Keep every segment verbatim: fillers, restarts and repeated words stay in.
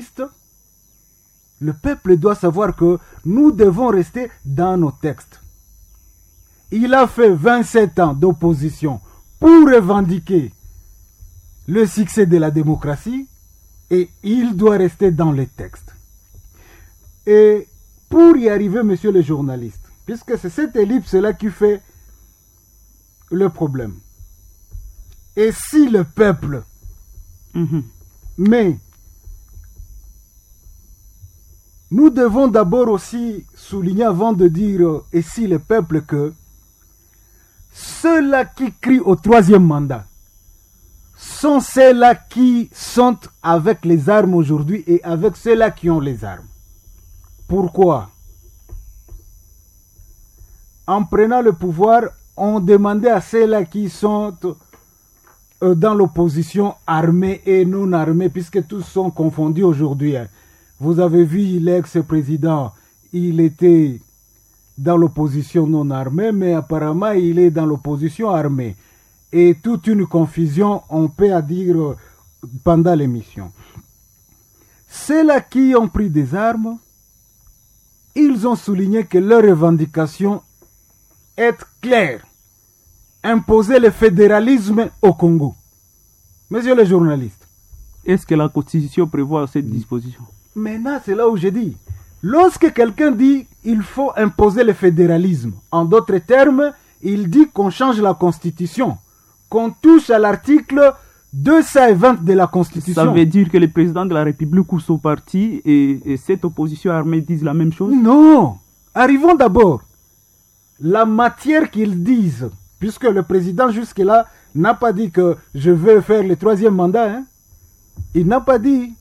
Le peuple doit savoir que nous devons rester dans nos textes. Il a fait vingt-sept ans d'opposition pour revendiquer le succès de la démocratie et il doit rester dans les textes. Et pour y arriver, monsieur le journaliste, puisque c'est cette ellipse-là qui fait le problème. Et si le peuple... Mm-hmm. Mais nous devons d'abord aussi souligner avant de dire et si le peuple que ceux-là qui crient au troisième mandat sont ceux-là qui sont avec les armes aujourd'hui et avec ceux-là qui ont les armes. Pourquoi? En prenant le pouvoir, on demandait à ceux-là qui sont dans l'opposition armée et non armée, puisque tous sont confondus aujourd'hui. Vous avez vu l'ex-président, il était dans l'opposition non armée, mais apparemment il est dans l'opposition armée. Et toute une confusion, on peut à dire, pendant l'émission. Ceux-là qui ont pris des armes, ils ont souligné que leur revendication est claire. Imposer le fédéralisme au Congo. Monsieur le journaliste. Est-ce que la Constitution prévoit cette disposition? Maintenant, c'est là où je dis. Lorsque quelqu'un dit il faut imposer le fédéralisme, en d'autres termes, il dit qu'on change la Constitution, qu'on touche à l'article deux cent vingt de la Constitution. Ça veut dire que le président de la République ou son parti et, et cette opposition armée disent la même chose? Non. Arrivons d'abord. La matière qu'ils disent, puisque le président jusque-là n'a pas dit que je veux faire le troisième mandat. Hein? Il n'a pas dit.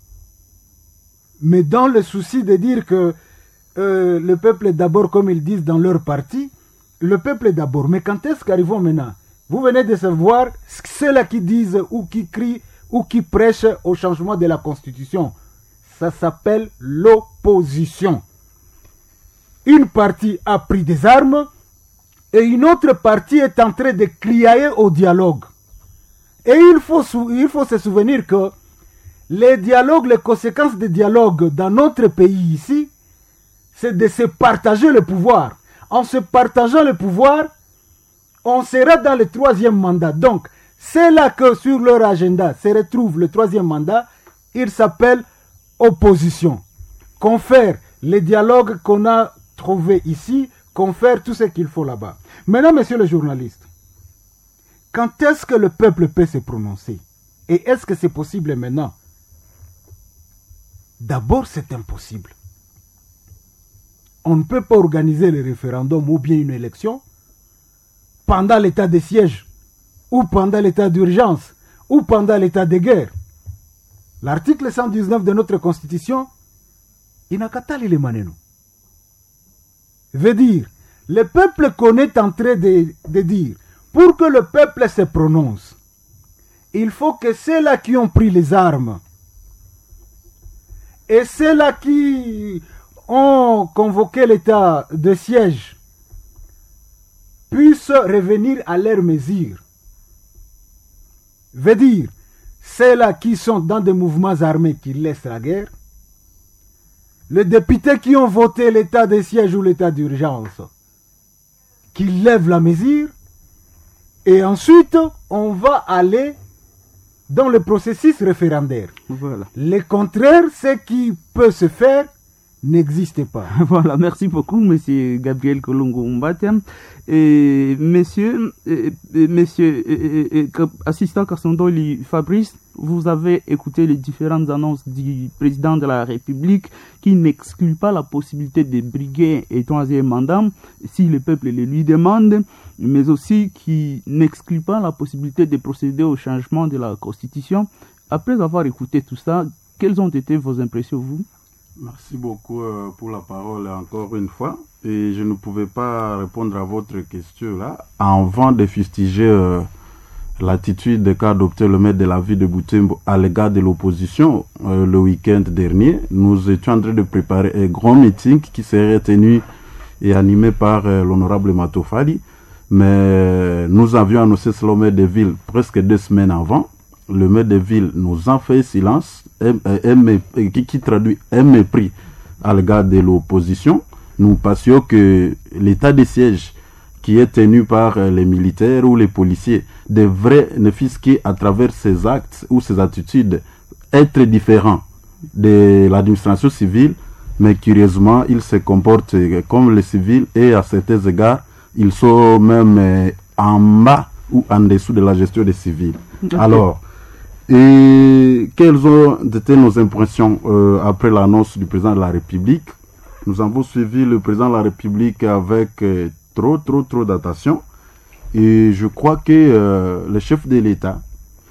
Mais dans le souci de dire que euh, le peuple est d'abord, comme ils disent dans leur parti, le peuple est d'abord. Mais quand est-ce qu'arrivons maintenant? Vous venez de savoir ceux-là qui disent ou qui crient ou qui prêchent au changement de la Constitution. Ça s'appelle l'opposition. Une partie a pris des armes et une autre partie est en train de crier au dialogue. Et il faut, il faut se souvenir que les dialogues, les conséquences des dialogues dans notre pays ici, c'est de se partager le pouvoir. En se partageant le pouvoir, on sera dans le troisième mandat. Donc, c'est là que sur leur agenda se retrouve le troisième mandat. Il s'appelle opposition. Confère les dialogues qu'on a trouvés ici, confère tout ce qu'il faut là-bas. Maintenant, monsieur le journaliste, quand est-ce que le peuple peut se prononcer? Et est-ce que c'est possible maintenant? D'abord, c'est impossible. On ne peut pas organiser le référendum ou bien une élection pendant l'état de siège, ou pendant l'état d'urgence, ou pendant l'état de guerre. L'article cent dix-neuf de notre Constitution, inakatali le maneno. Veut dire, le peuple qu'on est en train de, de dire, pour que le peuple se prononce, il faut que ceux-là qui ont pris les armes et ceux-là qui ont convoqué l'état de siège puissent revenir à leurs mesures. Veut dire, ceux-là qui sont dans des mouvements armés qui laissent la guerre, les députés qui ont voté l'état de siège ou l'état d'urgence, qui lèvent la mesure, et ensuite, on va aller dans le processus référendaire. Voilà. Le contraire, ce qui peut se faire n'existe pas. Voilà, merci beaucoup, monsieur Gabriel Kolongo Mbatiam. Et monsieur, et, et, monsieur et, et, assistant Kassondoli Fabrice, vous avez écouté les différentes annonces du président de la République qui n'exclut pas la possibilité de briguer un troisième mandat si le peuple le lui demande, mais aussi qui n'exclut pas la possibilité de procéder au changement de la Constitution. Après avoir écouté tout ça, quelles ont été vos impressions, vous? Merci beaucoup euh, pour la parole encore une fois. Et je ne pouvais pas répondre à votre question là avant de fustiger euh, l'attitude qu'a adopté le maire de la ville de Butembo à l'égard de l'opposition euh, le week-end dernier. Nous étions en train de préparer un grand meeting qui serait tenu et animé par euh, l'honorable Matofali. Mais nous avions annoncé cela au maire de ville presque deux semaines avant. le maire de ville nous en fait silence, un, un, un, qui, qui traduit un mépris à l'égard de l'opposition. Nous pensions que l'état de siège qui est tenu par les militaires ou les policiers devrait, ne fût-ce qu'à travers ses actes ou ses attitudes, être différent de l'administration civile, mais curieusement, ils se comportent comme les civils et à certains égards, ils sont même en bas ou en dessous de la gestion des civils. Okay. Alors, et quelles ont été nos impressions euh, après l'annonce du président de la République? Nous avons suivi le président de la République avec euh, trop, trop, trop d'attention. Et je crois que euh, le chef de l'État,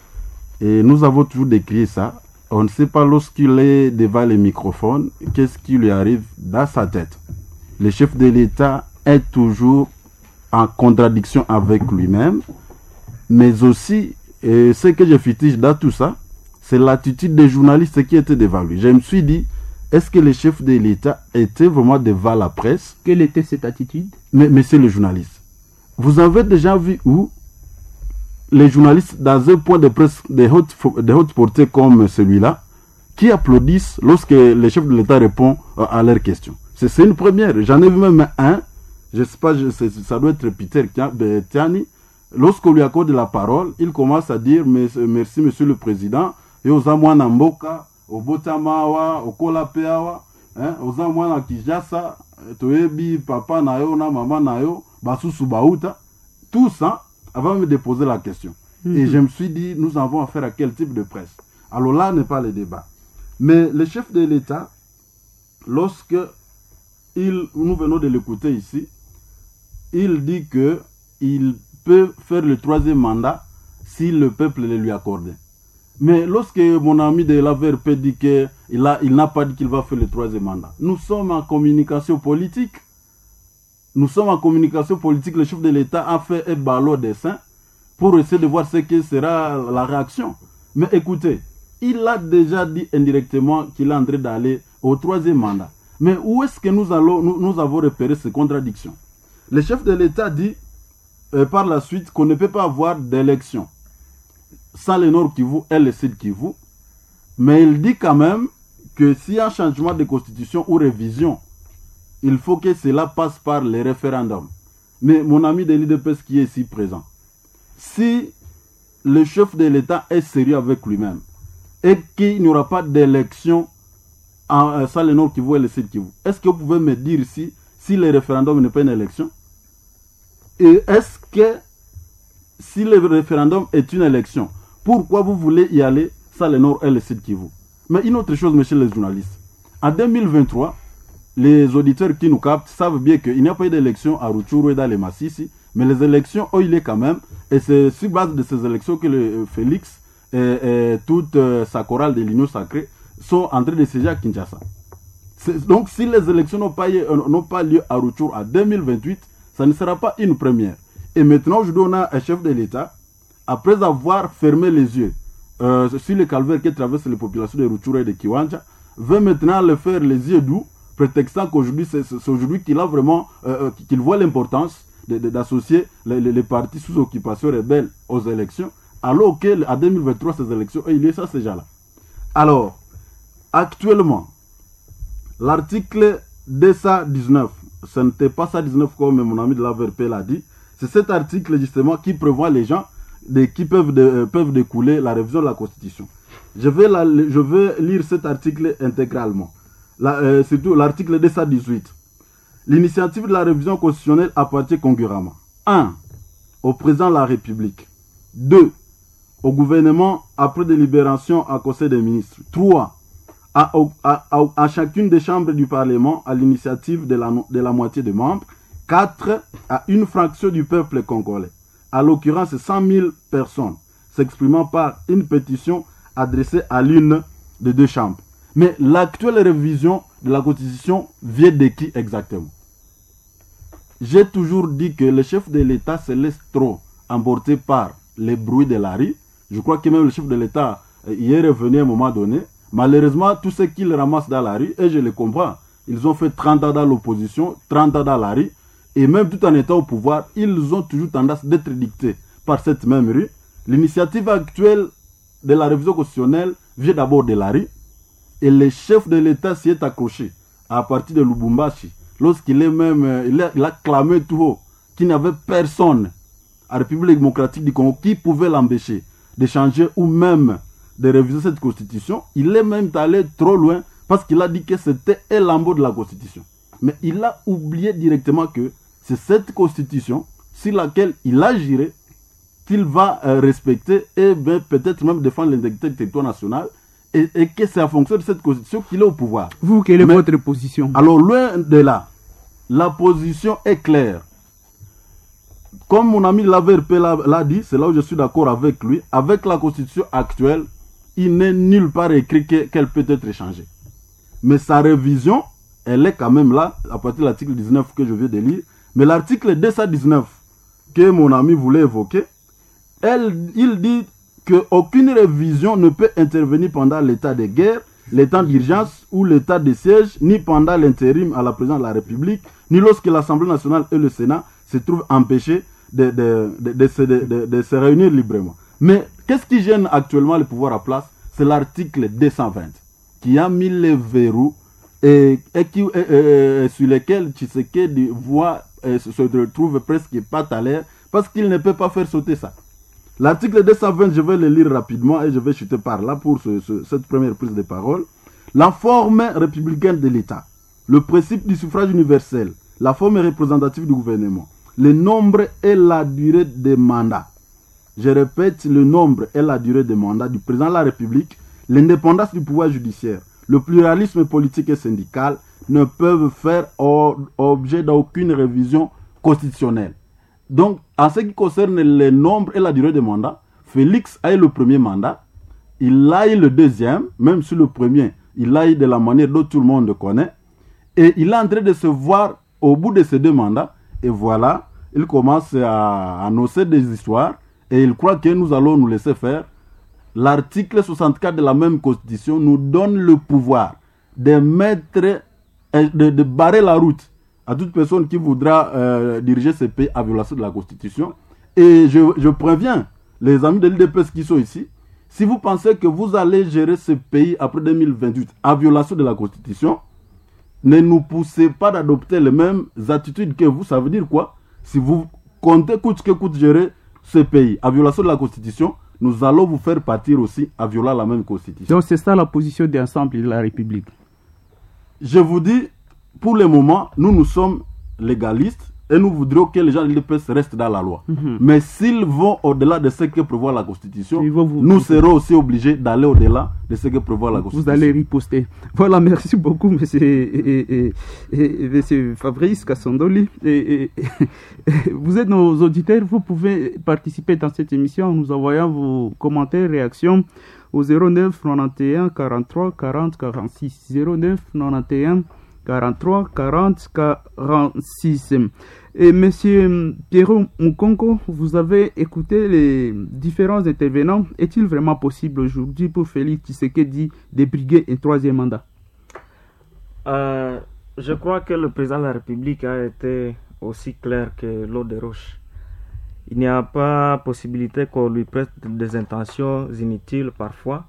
et nous avons toujours décrit ça, on ne sait pas lorsqu'il est devant les microphones, qu'est-ce qui lui arrive dans sa tête. Le chef de l'État est toujours en contradiction avec lui-même, mais aussi, et ce que je fétiche dans tout ça, c'est l'attitude des journalistes qui étaient devant lui. Je me suis dit, est-ce que le chef de l'État était vraiment devant la presse? Quelle était cette attitude? Mais, mais c'est le journaliste. Vous avez déjà vu où les journalistes, dans un point de presse de haute, de haute portée comme celui-là, qui applaudissent lorsque le chef de l'État répond à leurs questions? C'est, c'est une première. J'en ai vu même un, je ne sais pas, je sais, ça doit être Peter Tiani. Lorsqu'on lui accorde la parole, il commence à dire merci, monsieur le président, et aux amouana mboka, au botamawa, au kolapeawa, aux amouana kijasa, toebi, papa nayo, na maman nayo, basusu baouta, tout ça, avant de me déposer la question. Mm-hmm. Et je me suis dit, nous avons affaire à quel type de presse? Alors là n'est pas le débat. Mais le chef de l'État, lorsque il, nous venons de l'écouter ici, il dit que il peut faire le troisième mandat si le peuple le lui accorde. Mais lorsque mon ami de la V R P dit qu'il a, il n'a pas dit qu'il va faire le troisième mandat, nous sommes en communication politique. Nous sommes en communication politique. Le chef de l'État a fait un ballot dessin pour essayer de voir ce que sera la réaction. Mais écoutez, il a déjà dit indirectement qu'il est en train d'aller au troisième mandat. Mais où est-ce que nous, allons, nous, nous avons repéré ces contradictions? Le chef de l'État dit euh, par la suite qu'on ne peut pas avoir d'élection sans le Nord Kivu et le Sud Kivu. Mais il dit quand même que s'il y a un changement de constitution ou révision, il faut que cela passe par les référendums. Mais mon ami de l'I D P S qui est ici présent, si le chef de l'État est sérieux avec lui-même et qu'il n'y aura pas d'élection en euh, salle Nord Kivu et le Sud Kivu, est-ce que vous pouvez me dire ici si le référendum n'est pas une élection? Et est-ce que si le référendum est une élection, pourquoi vous voulez y aller salle Nord et le Sud Kivu? Mais une autre chose, messieurs les journalistes, en deux mille vingt-trois, les auditeurs qui nous captent savent bien qu'il n'y a pas eu d'élection à Rutshuru et dans les Massissi, mais les élections ont eu lieu quand même, et c'est sur base de ces élections que le Félix et, et toute euh, sa chorale de l'Union sacrée sont en train de siéger à Kinshasa. C'est, donc si les élections n'ont pas, euh, n'ont pas lieu à Rutshuru en deux mille vingt-huit, ça ne sera pas une première. Et maintenant, aujourd'hui, on a un chef de l'État, après avoir fermé les yeux euh, sur le calvaire qui traverse les populations de Rutshuru et de Kiwanja, veut maintenant le faire les yeux doux, prétextant qu'aujourd'hui, c'est, c'est aujourd'hui qu'il a vraiment, euh, qu'il voit l'importance de, de, d'associer les, les, les partis sous occupation rebelle aux élections, alors qu'à deux mille vingt-trois, ces élections, il y a ça, ces gens-là. Alors, actuellement, l'article deux cent dix-neuf, ce n'était pas cent dix-neuf comme mon ami de la V R P l'a dit, c'est cet article justement qui prévoit les gens de, qui peuvent, de, euh, peuvent découler la révision de la Constitution. Je vais, la, je vais lire cet article intégralement. La, euh, surtout l'article deux cent dix-huit. L'initiative de la révision constitutionnelle appartient concurremment. un. Au président de la République. deux. Au gouvernement après délibération en Conseil des ministres. trois. À, à, à, à chacune des chambres du Parlement à l'initiative de la, de la moitié des membres. quatre. À une fraction du peuple congolais. À l'occurrence cent mille personnes s'exprimant par une pétition adressée à l'une des deux chambres. Mais l'actuelle révision de la Constitution vient de qui exactement? J'ai toujours dit que le chef de l'État se laisse trop emporter par les bruits de la rue. Je crois que même le chef de l'État y est revenu à un moment donné. Malheureusement, tout ce qu'ils ramassent dans la rue, et je le comprends, ils ont fait trente ans dans l'opposition, trente ans dans la rue, et même tout en étant au pouvoir, ils ont toujours tendance d'être dictés par cette même rue. L'initiative actuelle de la révision constitutionnelle vient d'abord de la rue, et le chef de l'État s'y est accroché à partir de Lubumbashi, lorsqu'il est même, il a, il a clamé tout haut qu'il n'y avait personne à la République démocratique du Congo qui pouvait l'empêcher de changer ou même de réviser cette constitution. Il est même allé trop loin parce qu'il a dit que c'était un lambeau de la constitution. Mais il a oublié directement que c'est cette constitution sur laquelle il a juré qu'il va euh, respecter et ben, peut-être même défendre l'intégrité du territoire national, et, et que c'est en fonction de cette constitution qu'il est au pouvoir. Vous, quelle est Mais, votre position? Alors, loin de là, la position est claire. Comme mon ami Laverpe l'a, l'a dit, c'est là où je suis d'accord avec lui, avec la constitution actuelle, il n'est nulle part écrit que, qu'elle peut être changée. Mais sa révision, elle est quand même là, à partir de l'article dix-neuf que je viens de lire. Mais l'article deux cent dix-neuf que mon ami voulait évoquer, elle, il dit qu'aucune révision ne peut intervenir pendant l'état de guerre, l'état d'urgence ou l'état de siège, ni pendant l'intérim à la présidence de la République, ni lorsque l'Assemblée nationale et le Sénat se trouvent empêchés de, de, de, de, se, de, de, de se réunir librement. Mais qu'est-ce qui gêne actuellement le pouvoir à place? C'est l'article deux cent vingt qui a mis les verrous et, et, qui, et, et, et sur lesquels Tshisekedi voit et se retrouve presque pas à l'air parce qu'il ne peut pas faire sauter ça. L'article deux cent vingt, je vais le lire rapidement et je vais chuter par là pour ce, ce, cette première prise de parole. La forme républicaine de l'État, le principe du suffrage universel, la forme représentative du gouvernement, le nombre et la durée des mandats. Je répète, le nombre et la durée des mandats du président de la République, l'indépendance du pouvoir judiciaire, le pluralisme politique et syndical ne peuvent faire objet d'aucune révision constitutionnelle. Donc, en ce qui concerne le nombre et la durée des mandats, Félix a eu le premier mandat, il a eu le deuxième, même si le premier, il l'a eu de la manière dont tout le monde le connaît, et il est en train de se voir au bout de ces deux mandats, et voilà, il commence à annoncer des histoires, et il croit que nous allons nous laisser faire. L'article soixante-quatre de la même constitution nous donne le pouvoir de mettre, de, de barrer la route à toute personne qui voudra euh, diriger ce pays à violation de la Constitution. Et je, je préviens les amis de l'U D P S qui sont ici, si vous pensez que vous allez gérer ce pays après deux mille vingt-huit à violation de la Constitution, ne nous poussez pas d'adopter les mêmes attitudes que vous. Ça veut dire quoi? Si vous comptez coûte que coûte gérer ce pays à violation de la Constitution, nous allons vous faire partir aussi à violer la même Constitution. Donc c'est ça la position d'ensemble de la République. Je vous dis, pour le moment, nous, nous sommes légalistes et nous voudrions que les gens de l'U D P S restent dans la loi. Mm-hmm. Mais s'ils vont au-delà de ce que prévoit la Constitution, vous nous serons aussi obligés d'aller au-delà de ce que prévoit la Constitution. Vous allez riposter. Voilà, merci beaucoup, monsieur, et, et, et, monsieur Fabrice Kassondoli. Et, et, et, vous êtes nos auditeurs, vous pouvez participer dans cette émission en nous envoyant vos commentaires, réactions au zéro neuf quatre-vingt-onze quarante-trois quarante quarante-six. zéro neuf quatre-vingt-onze quarante-trois quarante quarante-six. Et monsieur Pierrot Mukonko, vous avez écouté les différents intervenants. Est-il vraiment possible aujourd'hui pour Félix Tshisekedi de briguer un troisième mandat? euh, Je crois que le président de la République a été aussi clair que l'eau de roche. Il n'y a pas possibilité qu'on lui prête des intentions inutiles parfois.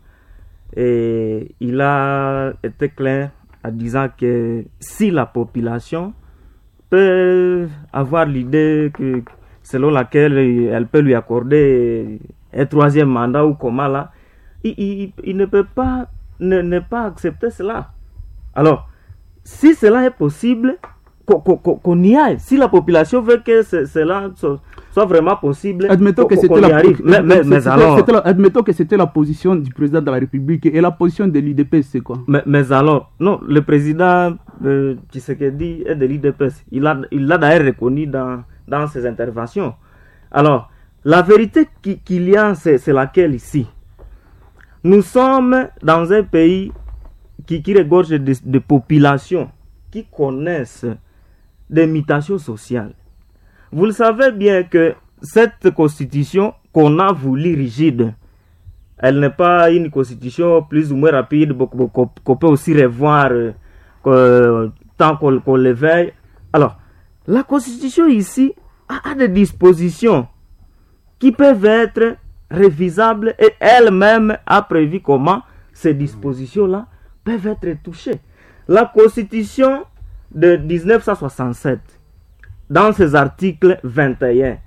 Et il a été clair en disant que si la population peut avoir l'idée que selon laquelle elle peut lui accorder un troisième mandat ou comment là, il, il, il ne peut pas ne, ne pas accepter cela. Alors, si cela est possible, qu'on, qu'on, qu'on y aille. Si la population veut que ce, cela soit, soit vraiment possible, admettons que c'était la, mais, mais, mais alors, c'était la, admettons que c'était la position du président de la République et la position de l'U D P S, c'est quoi? Mais, mais alors, non, le président euh, Tshisekedi est de l'U D P S. Il l'a il l'a d'ailleurs reconnu dans, dans ses interventions. Alors, la vérité qui, qu'il y a, c'est, c'est laquelle ici? Nous sommes dans un pays qui, qui regorge de, de populations qui connaissent des mutations sociales. Vous le savez bien que cette constitution qu'on a voulu rigide, elle n'est pas une constitution plus ou moins rapide qu'on peut aussi revoir euh, tant qu'on, qu'on l'éveille. Alors, la constitution ici a, a des dispositions qui peuvent être révisables et elle-même a prévu comment ces dispositions-là peuvent être touchées. La Constitution de dix-neuf cent soixante-sept, dans ses articles vingt et un,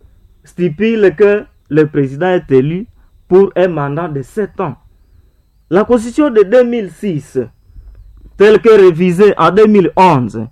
stipule que le président est élu pour un mandat de sept ans. La Constitution de deux mille six, telle que révisée en deux mille onze,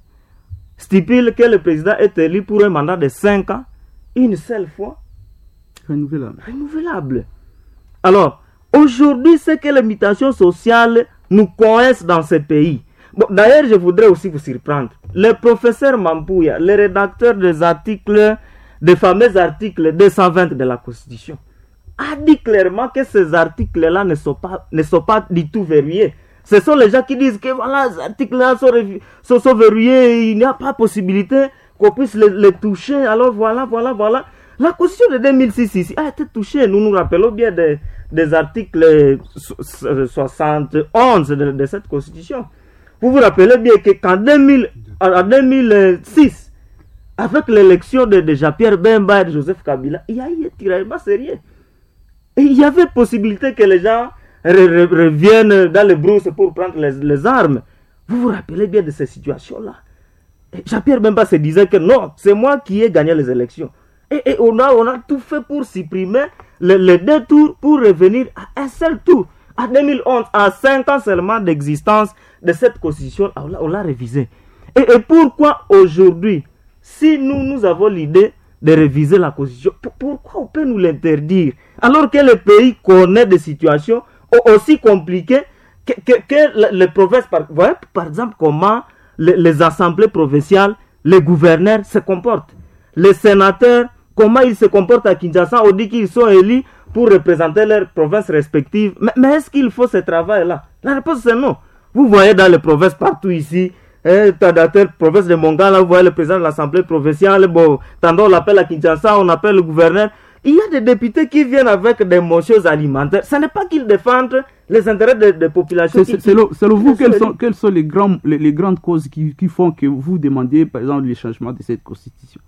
stipule que le président est élu pour un mandat de cinq ans, une seule fois, renouvelable. renouvelable. Alors, aujourd'hui, c'est que les mutations sociales nous coincent dans ce pays. Bon, d'ailleurs, je voudrais aussi vous surprendre. Le professeur Mampouya, le rédacteur des articles, des fameux articles deux cent vingt de la Constitution, a dit clairement que ces articles-là ne sont pas, ne sont pas du tout verrouillés. Ce sont les gens qui disent que voilà, ces articles-là sont, sont, sont verrouillés, il n'y a pas possibilité qu'on puisse les, les toucher. Alors voilà, voilà, voilà. La Constitution de deux mille six ici a été touchée. Nous nous rappelons bien des, des articles soixante et onze de, de cette Constitution. Vous vous rappelez bien que qu'en deux mille, en deux mille six, avec l'élection de, de Jean-Pierre Bemba et de Joseph Kabila, il y a eu un tiraillement sérieux. Et il y avait possibilité que les gens re, re, reviennent dans les brousses pour prendre les, les armes. Vous vous rappelez bien de ces situations-là. Jean-Pierre Bemba se disait que non, c'est moi qui ai gagné les élections. Et, et on, a, on a tout fait pour supprimer les, les deux tours pour revenir à un seul tour. En deux mille onze, à cinq ans seulement d'existence de cette constitution, on l'a, on l'a révisée. Et, et pourquoi aujourd'hui, si nous, nous avons l'idée de réviser la constitution, pourquoi on peut nous l'interdire alors que le pays connaît des situations aussi compliquées que, que, que les provinces, par, voyez, par exemple comment les, les assemblées provinciales, les gouverneurs se comportent, les sénateurs, comment ils se comportent à Kinshasa, on dit qu'ils sont élus pour représenter leurs provinces respectives, mais, mais est-ce qu'il faut ce travail-là? La réponse c'est non. Vous voyez dans les provinces partout ici, hein, dans la province de Mongala, vous voyez le président de l'Assemblée provinciale, bon, tantôt on l'appelle à Kinshasa, on appelle le gouverneur. Il y a des députés qui viennent avec des motions alimentaires. Ce n'est pas qu'ils défendent les intérêts des de populations. C'est, selon, selon vous, quelles sont, quelles sont les, grands, les, les grandes causes qui, qui font que vous demandiez, par exemple, le changement de cette constitution?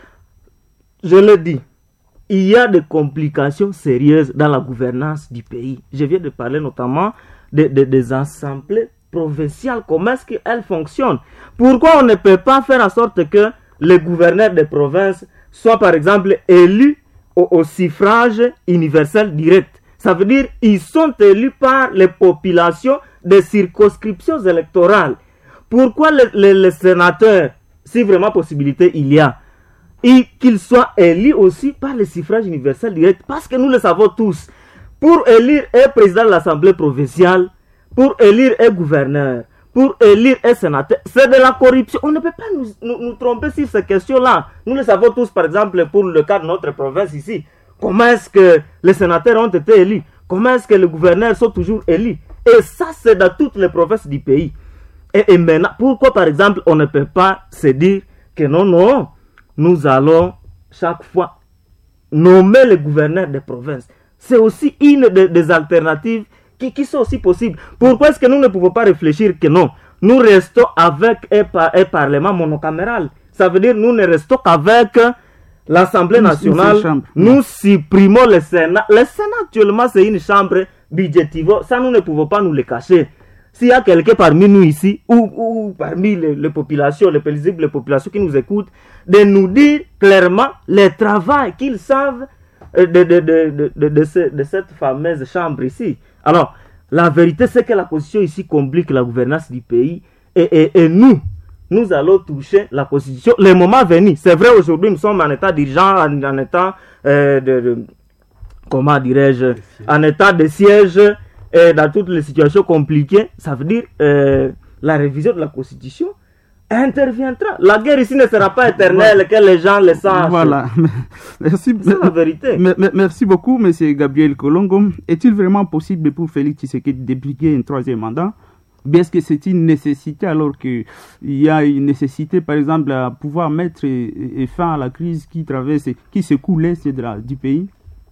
Je le dis, il y a des complications sérieuses dans la gouvernance du pays. Je viens de parler notamment de, de, des assemblées provinciales, comment est-ce qu'elles fonctionnent. Pourquoi on ne peut pas faire en sorte que les gouverneurs des provinces soient par exemple élus au, au suffrage universel direct? Ça veut dire qu'ils sont élus par les populations des circonscriptions électorales. Pourquoi les, les, les sénateurs, si vraiment possibilité il y a, et qu'ils soient élus aussi par le suffrage universel direct? Parce que nous le savons tous, pour élire un président de l'Assemblée provinciale, pour élire un gouverneur, pour élire un sénateur, c'est de la corruption. On ne peut pas nous, nous, nous tromper sur ces questions-là. Nous le savons tous, par exemple, pour le cas de notre province ici. Comment est-ce que les sénateurs ont été élus? Comment est-ce que les gouverneurs sont toujours élus? Et ça, c'est dans toutes les provinces du pays. Et, et maintenant, pourquoi, par exemple, on ne peut pas se dire que non, non, nous allons chaque fois nommer les gouverneurs des provinces? C'est aussi une de, des alternatives qui, qui sont aussi possibles. Pourquoi est-ce que nous ne pouvons pas réfléchir que non, nous restons avec un, un parlement monocaméral? Ça veut dire nous ne restons qu'avec l'Assemblée nationale. Nous supprimons le Sénat. Le Sénat actuellement c'est une chambre budgétive. Ça nous ne pouvons pas nous le cacher. S'il y a quelqu'un parmi nous ici, ou, ou parmi les, les populations, les paisibles, les populations qui nous écoutent, de nous dire clairement le travail qu'ils savent de, de, de, de, de, de, ce, de cette fameuse chambre ici. Alors, la vérité c'est que la constitution ici complique la gouvernance du pays. Et, et, et nous, nous allons toucher la constitution. Le moment venu, c'est vrai aujourd'hui nous sommes en état d'urgence, en, en état euh, de, de, comment dirais-je, en état de siège. Et dans toutes les situations compliquées, ça veut dire euh, la révision de la Constitution interviendra. La guerre ici ne sera pas éternelle, que les gens le sachent. Voilà. Merci. C'est la vérité. Merci beaucoup, M. Gabriel Kolongo. Est-il vraiment possible pour Félix Tshisekedi d'appliquer un troisième mandat? Bien est-ce que c'est une nécessité alors qu'il y a une nécessité, par exemple, à pouvoir mettre fin à la crise qui traverse, qui secoue l'est du pays?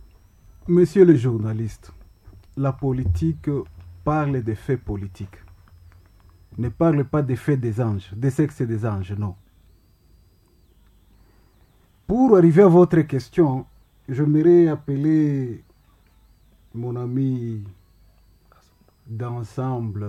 Monsieur le journaliste, la politique parle des faits politiques. Ne parle pas des faits des anges, des sexes des anges, non. Pour arriver à votre question, j'aimerais appeler mon ami, d'ensemble,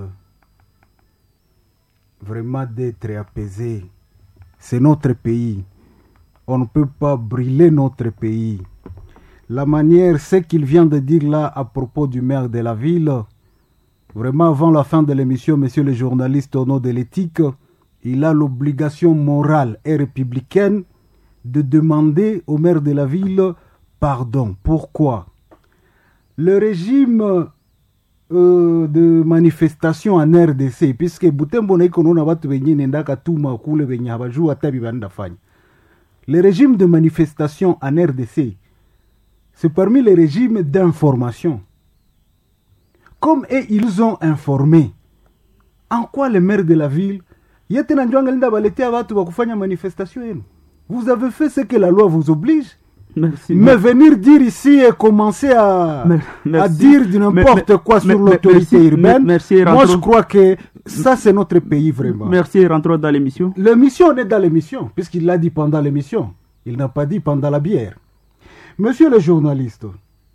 vraiment d'être apaisé. C'est notre pays. On ne peut pas brûler notre pays. La manière, ce qu'il vient de dire là à propos du maire de la ville, vraiment avant la fin de l'émission, monsieur le journaliste, au nom de l'éthique, il a l'obligation morale et républicaine de demander au maire de la ville pardon. Pourquoi? Le régime euh, de manifestation en R D C, puisque Butembo na ikono na watu wenye nendaka tuma kule wenye habajua tabi bandafanya. Le régime de manifestation en R D C, c'est parmi les régimes d'information. Comme et ils ont informé, en quoi le maire de la ville, vous avez fait ce que la loi vous oblige. Merci, mais merci. Venir dire ici et commencer à, à dire de n'importe mais, quoi mais, sur mais, l'autorité merci, urbaine, merci, moi je crois que ça c'est notre pays vraiment. Merci, rentrons dans l'émission. L'émission, on est dans l'émission, puisqu'il l'a dit pendant l'émission. Il n'a pas dit pendant la bière. Monsieur le journaliste,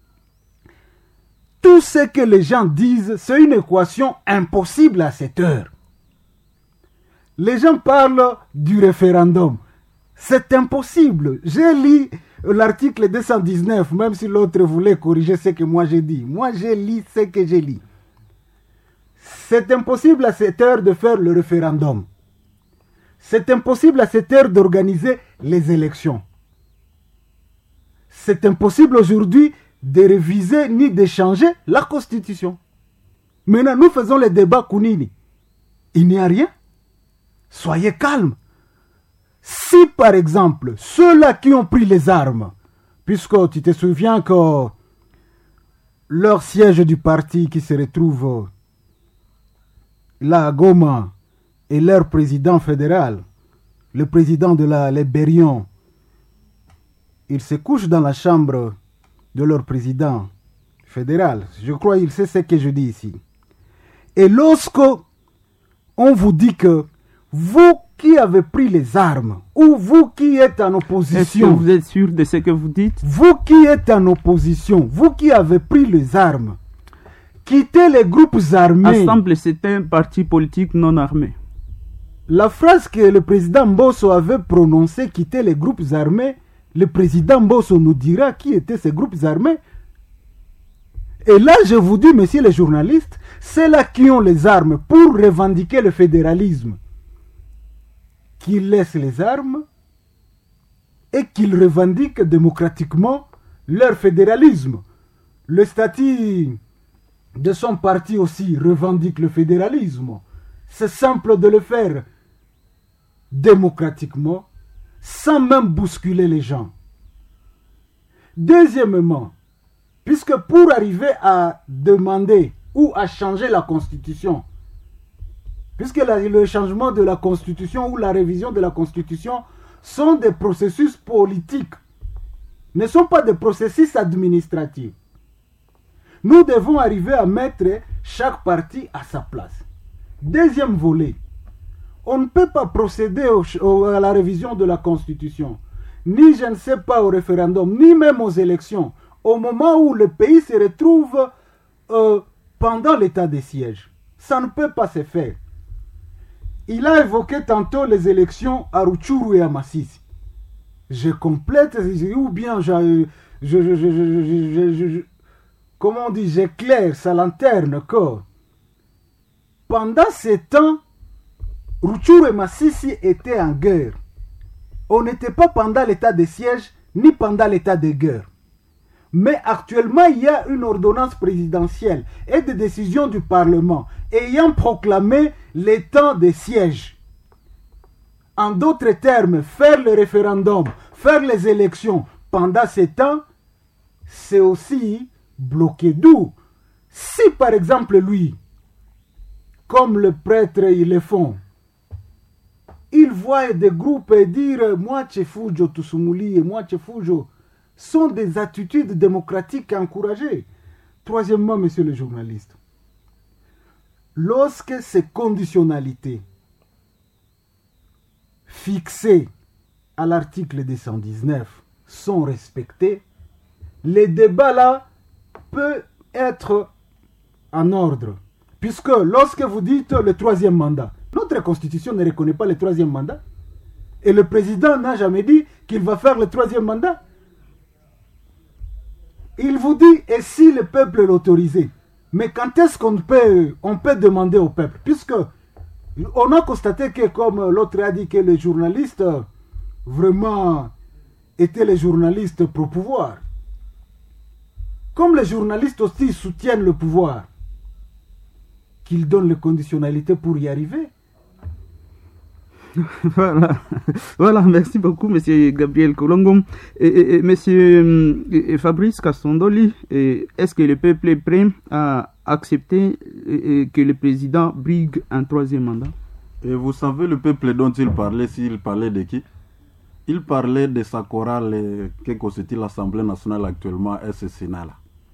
tout ce que les gens disent, c'est une équation impossible à cette heure. Les gens parlent du référendum. C'est impossible. J'ai lu l'article deux cent dix-neuf, même si l'autre voulait corriger ce que moi j'ai dit. Moi, j'ai lu ce que j'ai lu. C'est impossible à cette heure de faire le référendum. C'est impossible à cette heure d'organiser les élections. C'est impossible aujourd'hui de réviser ni de changer la Constitution. Maintenant, nous faisons les débats Kounini. Il n'y a rien. Soyez calmes. Si, par exemple, ceux-là qui ont pris les armes, puisque tu te souviens que leur siège du parti qui se retrouve là à Goma et leur président fédéral, le président de la Libérion, ils se couchent dans la chambre de leur président fédéral. Je crois qu'il sait ce que je dis ici. Et lorsque on vous dit que vous qui avez pris les armes, ou vous qui êtes en opposition... Est-ce que vous êtes sûr de ce que vous dites? Vous qui êtes en opposition, vous qui avez pris les armes, quittez les groupes armés... Ensemble, c'est un parti politique non armé. La phrase que le président Mbosso avait prononcée, quitter les groupes armés, le président Mbosso nous dira qui étaient ces groupes armés. Et là, je vous dis, messieurs les journalistes, c'est là qui ont les armes pour revendiquer le fédéralisme, qu'ils laissent les armes et qu'ils revendiquent démocratiquement leur fédéralisme. Le statut de son parti aussi revendique le fédéralisme. C'est simple de le faire démocratiquement, sans même bousculer les gens. Deuxièmement, puisque pour arriver à demander ou à changer la Constitution, puisque la, le changement de la Constitution ou la révision de la Constitution sont des processus politiques, ne sont pas des processus administratifs. Nous devons arriver à mettre chaque parti à sa place. Deuxième volet, on ne peut pas procéder au, au, à la révision de la Constitution, ni je ne sais pas au référendum, ni même aux élections, au moment où le pays se retrouve euh, pendant l'état de siège. Ça ne peut pas se faire. Il a évoqué tantôt les élections à Rutshuru et à Masisi. Je complète, ou bien je, je, je, je, je, je, je comment on dit, j'éclaire sa lanterne corps. Pendant ces temps, Rutshuru et Masisi étaient en guerre. On n'était pas pendant l'état de siège, ni pendant l'état de guerre. Mais actuellement, il y a une ordonnance présidentielle et des décisions du Parlement ayant proclamé l'état de siège. En d'autres termes, faire le référendum, faire les élections pendant ces temps, c'est aussi bloquer. D'où, si par exemple lui, comme le prêtre ils le font, il voit des groupes et dire « moi Tchefujo Tusumuli et moi Tchefujo », sont des attitudes démocratiques encouragées. Troisièmement, monsieur le journaliste, lorsque ces conditionnalités fixées à l'article deux cent dix-neuf sont respectées, les débats là peuvent être en ordre. Puisque lorsque vous dites le troisième mandat, notre constitution ne reconnaît pas le troisième mandat. Et le président n'a jamais dit qu'il va faire le troisième mandat. Il vous dit, et si le peuple l'autorisait? Mais quand est-ce qu'on peut, on peut demander au peuple? Puisque on a constaté que, comme l'autre a dit, que les journalistes vraiment étaient les journalistes pro-pouvoir. Comme les journalistes aussi soutiennent le pouvoir, qu'ils donnent les conditionnalités pour y arriver. Voilà, voilà, merci beaucoup, Monsieur Gabriel Kolongo. Et, et, et Monsieur et, et Fabrice Kassondoli, et est-ce que le peuple est prêt à accepter et, et que le président brigue un troisième mandat? Et vous savez, le peuple dont il parlait, s'il parlait de qui? Il parlait de sa chorale que constitue l'Assemblée nationale actuellement et ce Sénat-là.